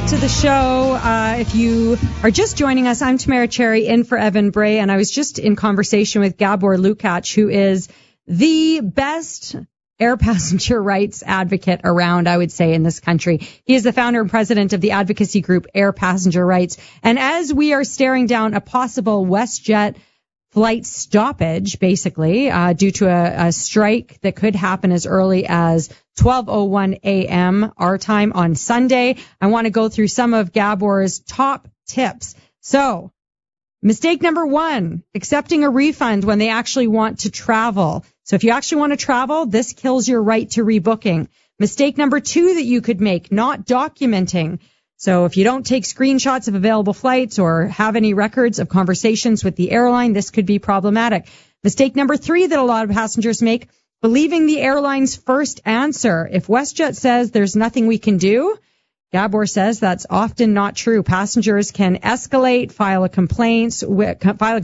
to the show. If you are just joining us, I'm Tamara Cherry in for Evan Bray, and I was just in conversation with Gabor Lukács, who is the best air passenger rights advocate around, I would say, in this country. He is the founder and president of the advocacy group Air Passenger Rights. And as we are staring down a possible WestJet flight stoppage, basically, due to a strike that could happen as early as 12:01 a.m. our time on Sunday, I want to go through some of Gabor's top tips. So, mistake number 1, accepting a refund when they actually want to travel. So if you actually want to travel, this kills your right to rebooking. Mistake number 2 that you could make, not documenting. So if you don't take screenshots of available flights or have any records of conversations with the airline, this could be problematic. Mistake number 3 that a lot of passengers make, believing the airline's first answer. If WestJet says there's nothing we can do, Gabor says that's often not true. Passengers can escalate, file a complaint with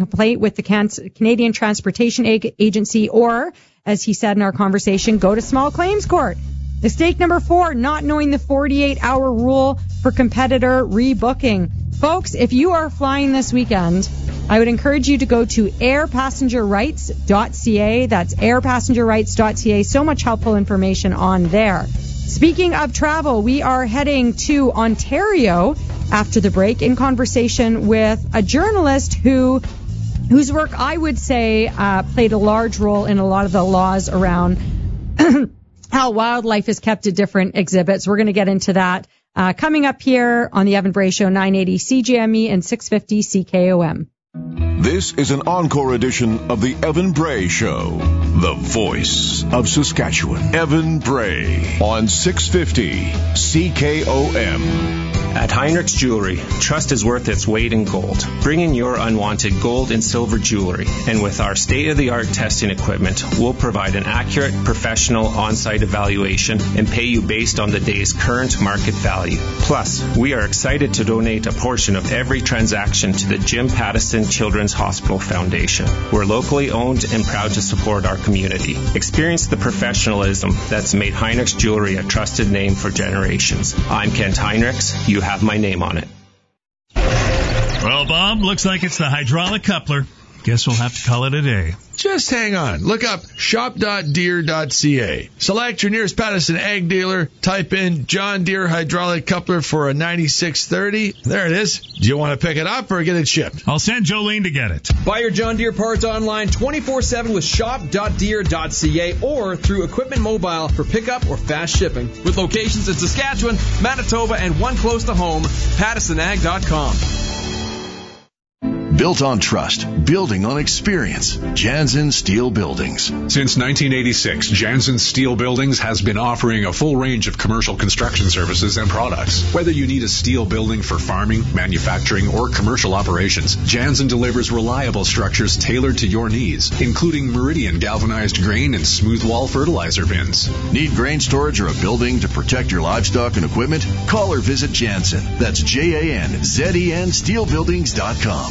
the Canadian Transportation Agency, or, as he said in our conversation, go to small claims court. Mistake number 4, not knowing the 48-hour rule for competitor rebooking. Folks, if you are flying this weekend, I would encourage you to go to airpassengerrights.ca. That's airpassengerrights.ca. So much helpful information on there. Speaking of travel, we are heading to Ontario after the break in conversation with a journalist whose work, I would say, played a large role in a lot of the laws around how wildlife is kept at different exhibits. We're going to get into that coming up here on the Evan Bray Show, 980 CJME and 650 CKOM. This is an encore edition of the Evan Bray Show, the voice of Saskatchewan. Evan Bray on 650 CKOM. At Heinrich's Jewelry, trust is worth its weight in gold. Bring in your unwanted gold and silver jewelry, and with our state-of-the-art testing equipment, we'll provide an accurate, professional, on-site evaluation and pay you based on the day's current market value. Plus, we are excited to donate a portion of every transaction to the Jim Pattison Children's Hospital Foundation. We're locally owned and proud to support our community. Experience the professionalism that's made Heinrich's Jewelry a trusted name for generations. I'm Kent Heinrichs. You have my name on it. Well, Bob, looks like it's the hydraulic coupler. Guess we'll have to call it a day. Just hang on. Look up shop.deere.ca. Select your nearest Pattison Ag dealer. Type in John Deere hydraulic coupler for a 9630. There it is. Do you want to pick it up or get it shipped? I'll send Jolene to get it. Buy your John Deere parts online 24/7 with shop.deere.ca or through Equipment Mobile for pickup or fast shipping. With locations in Saskatchewan, Manitoba, and one close to home, PattisonAg.com. Built on trust, building on experience. Jansen Steel Buildings. Since 1986, Jansen Steel Buildings has been offering a full range of commercial construction services and products. Whether you need a steel building for farming, manufacturing, or commercial operations, Jansen delivers reliable structures tailored to your needs, including Meridian galvanized grain and smooth wall fertilizer bins. Need grain storage or a building to protect your livestock and equipment? Call or visit Jansen. That's JANZEN steelbuildings.com.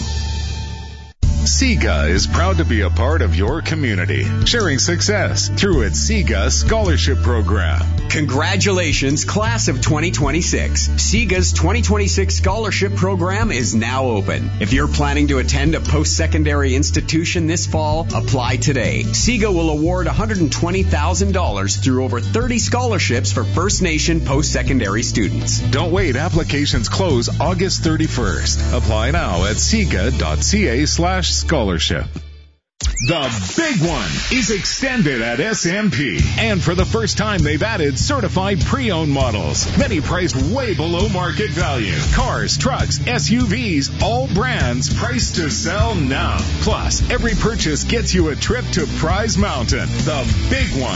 SIGA is proud to be a part of your community, sharing success through its SIGA Scholarship Program. Congratulations, class of 2026. SIGA's 2026 Scholarship Program is now open. If you're planning to attend a post-secondary institution this fall, apply today. SIGA will award $120,000 through over 30 scholarships for First Nation post-secondary students. Don't wait. Applications close August 31st. Apply now at siga.ca/scholarship. The big one is extended at SMP. And for the first time, they've added certified pre-owned models. Many priced way below market value. Cars, trucks, SUVs, all brands priced to sell now. Plus, every purchase gets you a trip to Prize Mountain. The big one